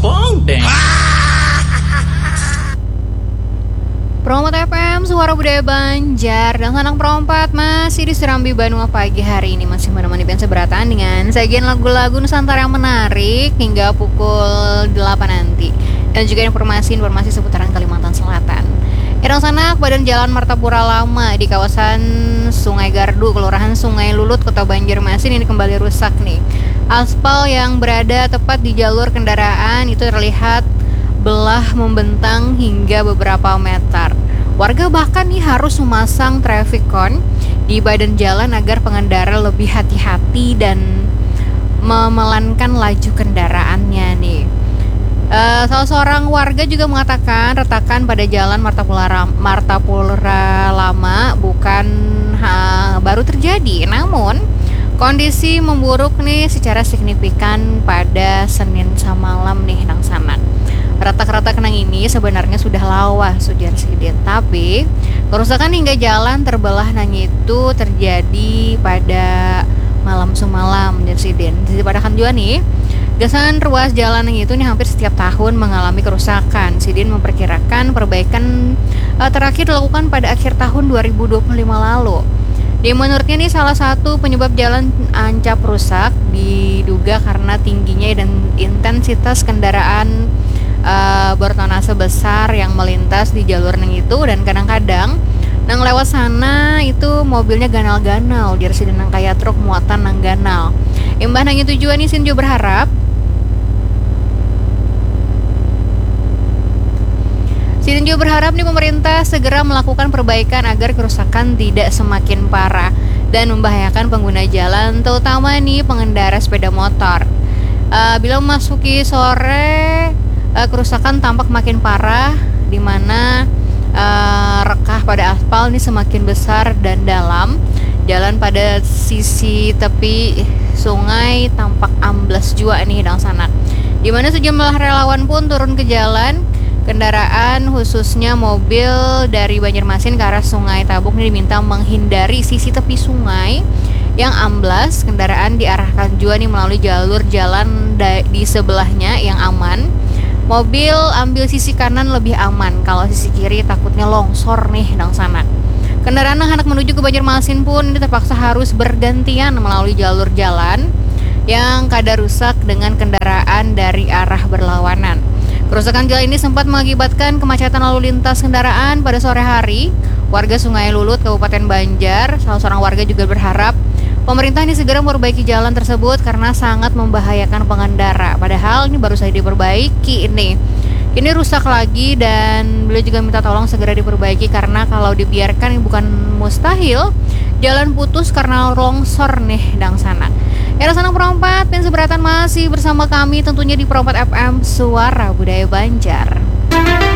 Bong deng. Promote FM, Suara Budaya Banjar dan Sanang Perompat masih di Serambi Bandung pagi hari ini masih menemani band seberatan dengan sajian lagu-lagu Nusantara yang menarik hingga pukul 8 nanti. Dan juga informasi seputaran Kalimantan Selatan. Irang Sanak, Badan Jalan Martapura Lama di kawasan Sungai Gardu, Kelurahan Sungai Lulut, Kota Banjarmasin ini kembali rusak nih. Aspal yang berada tepat di jalur kendaraan itu terlihat belah membentang hingga beberapa meter. Warga bahkan nih harus memasang traffic cone di badan jalan agar pengendara lebih hati-hati dan memelankan laju kendaraannya nih. Salah seorang warga juga mengatakan retakan pada jalan Martapura Lama bukan baru terjadi, namun kondisi memburuk nih secara signifikan pada Senin malam nih nang sana. Retak-retak nang ini sebenarnya sudah lawas ujar Sidin, tapi kerusakan hingga jalan terbelah nang itu terjadi pada malam semalam ujar Sidin. Dipadakan juga nih, gasan ruas jalan nang itu nih hampir setiap tahun mengalami kerusakan. Sidin memperkirakan perbaikan terakhir dilakukan pada akhir tahun 2025 lalu. Di menurutnya nih salah satu penyebab jalan ancap rusak diduga karena tingginya dan intensitas kendaraan bertonase besar yang melintas di jalur nang itu, dan kadang-kadang nang lewat sana itu mobilnya ganal-ganal biar sih nang kayak truk muatan nang ganal. Imbah nang itu juga nih Sinjo berharap nih pemerintah segera melakukan perbaikan agar kerusakan tidak semakin parah dan membahayakan pengguna jalan, terutama nih pengendara sepeda motor. Bila memasuki sore, kerusakan tampak makin parah, di mana rekah pada aspal ini semakin besar dan dalam. Jalan pada sisi tepi sungai tampak amblas juga nih dang sana. Di mana sejumlah relawan pun turun ke jalan. Kendaraan khususnya mobil dari Banjarmasin ke arah Sungai Tabuk ini diminta menghindari sisi tepi sungai yang amblas. Kendaraan diarahkan juga nih melalui jalur jalan di sebelahnya yang aman. Mobil ambil sisi kanan lebih aman, kalau sisi kiri takutnya longsor nih dang sana. Kendaraan yang hendak menuju ke Banjarmasin pun ini terpaksa harus bergantian melalui jalur jalan yang kadar rusak dengan kendaraan dari arah berlawanan. Kerusakan jalan ini sempat mengakibatkan kemacetan lalu lintas kendaraan pada sore hari. Warga Sungai Lulut, Kabupaten Banjar, salah seorang warga juga berharap pemerintah ini segera memperbaiki jalan tersebut karena sangat membahayakan pengendara. Padahal ini baru saja diperbaiki ini. Ini rusak lagi dan beliau juga minta tolong segera diperbaiki karena kalau dibiarkan ini bukan mustahil jalan putus karena longsor nih dang sana. Era Sanang Perompat dan seberatan masih bersama kami tentunya di Perompat FM Suara Budaya Banjar.